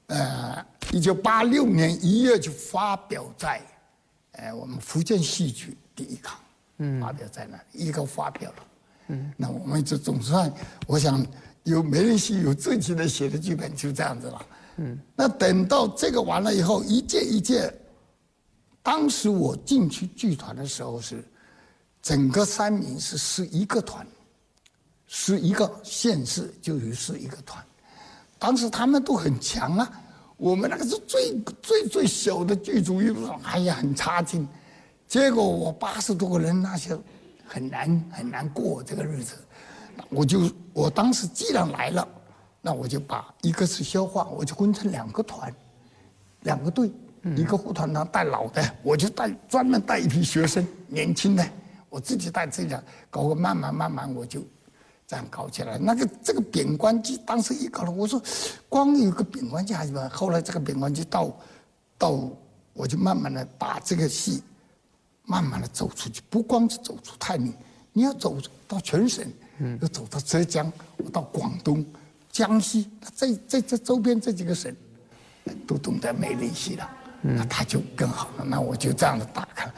1986年1月就发表在我们福建戏曲第一刊，发表在那一个发表了。那我们就总算，我想有媒人戏有自己的写的剧本，就这样子了。那等到这个完了以后，一届一届，当时我进去剧团的时候是，整个三明是11个团，11个县市就有11个团，当时他们都很强啊。我们那个是最小的剧组，哎呀很差劲。结果我80多个人，那些很难过这个日子。我当时既然来了，那我就把一个是消化，我就分成2个团，2个队，一个副团长带老的，我就专门带一批学生，年轻的，我自己带这样搞个慢慢我就。这样搞起来，这个扁官机当时一搞了，我说光有个扁官机还是吧。后来这个扁官机到，我就慢慢的把这个戏，慢慢的走出去，不光是走出太平，你要走到全省，要走到浙江，到广东、江西，这周边这几个省，都懂得梅林戏了，那他就更好了。那我就这样的打开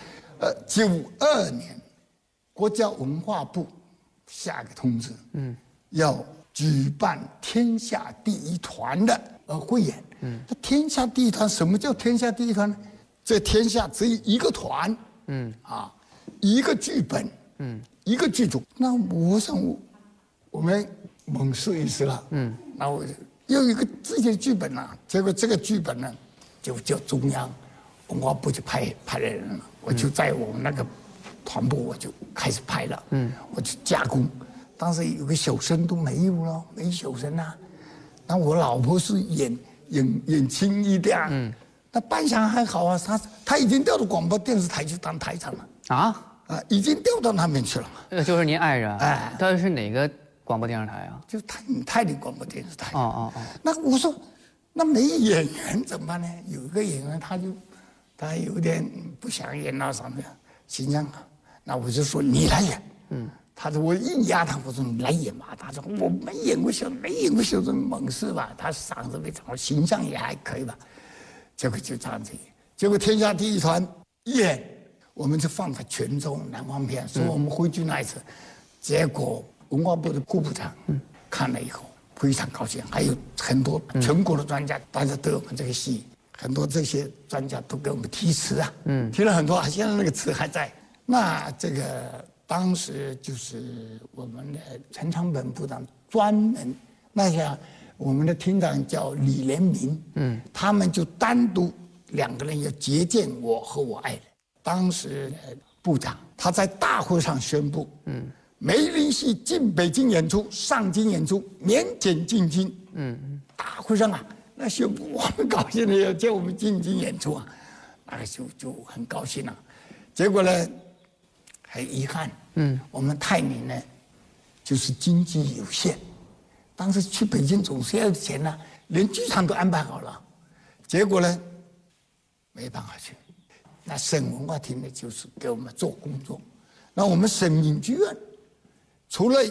，92年，国家文化部。下个通知，要举办天下第一团的汇演。这天下第一团，什么叫天下第一团呢？这天下只有一个团，一个剧本，一个剧组。那我想我们猛试一试了，那我又有一个自己的剧本啊。结果这个剧本呢，就叫中央文化部就派人了，我就在我们那个。团部我就开始拍了，我就加工。当时有个小生都没有了，没小生啊。那我老婆是演青衣的啊，那扮相还好啊。她已经调到广播电视台去当台长了啊，已经调到那边去了。 就是您爱人，他是哪个广播电视台啊？ 就泰林广播电视台。那我说，那没演员怎么办呢？有一个演员他有点不想演那什么形象。那我就说你来演，他说我硬压他，我说你来演吧。他说我没演过小生，猛士吧，他嗓子非常好，形象也还可以吧。结果就这样子演，结果天下第一团一演，我们就放在泉州南方片，说我们回去那一次，结果文化部的顾部长看了以后非常高兴，还有很多全国的专家，大家都有我们这个戏，很多这些专家都给我们题词啊，提了很多，现在那个词还在。那这个当时就是我们的陈长本部长专门，那像我们的厅长叫李连明，他们就单独2个人要接见我和我爱人。当时部长他在大会上宣布，梅林戏进北京演出，上京演出，免检进京。大会上啊，那宣布我们高兴的要叫我们进京演出啊，那个就很高兴了。结果呢？很遗憾，我们泰宁呢，就是经济有限，当时去北京总是要钱呢，连剧场都安排好了，结果呢，没办法去。那省文化厅呢，就是给我们做工作。那我们省影剧院，除了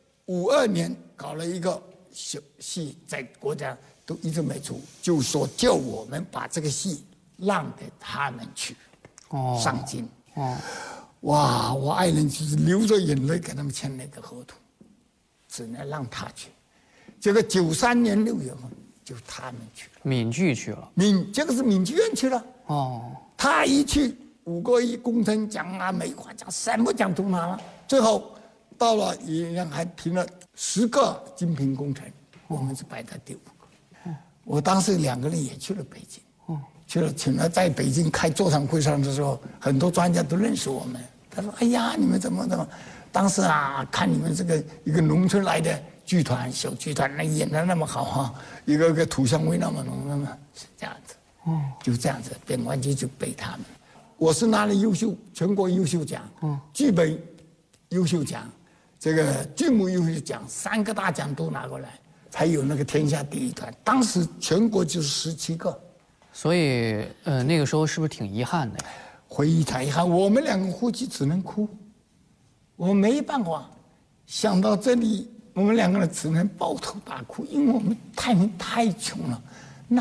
52年搞了一个小戏，在国家都一直没出，就说叫我们把这个戏让给他们去，上京。哇！我爱人就是流着眼泪给他们签了一个合同，只能让他去。结果93年6月份就他们去了， 闽剧去了， 这个是闽剧院去了。他一去5个亿工程奖啊、美化奖，什么奖都拿了。最后到了也还评了10个精品工程，我们是排在第5个。我当时2个人也去了北京，去了请了在北京开座谈会上的时候，很多专家都认识我们。他说：“哎呀，你们怎么？当时啊，看你们这个一个农村来的剧团，小剧团，那演得那么好哈，一个土香味那么浓，那么是这样子。就这样子，扁官机就被他们。我是拿了全国优秀奖，剧本优秀奖，这个剧目优秀奖3个大奖都拿过来，才有那个天下第一团。当时全国就是17个。 所以那个时候是不是挺遗憾的呀？” 非常遗憾，我们2个夫妻只能哭，我没办法。想到这里，我们2个人只能抱头大哭，因为我们太穷了。